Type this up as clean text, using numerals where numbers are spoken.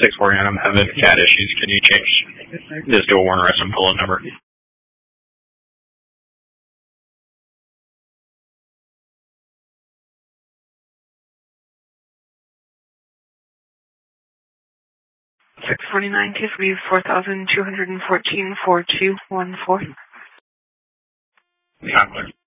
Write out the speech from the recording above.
649, I'm having cat issues. Can you change this to a Warner SM pull-up number? $649 $4,214 4214. Conflict.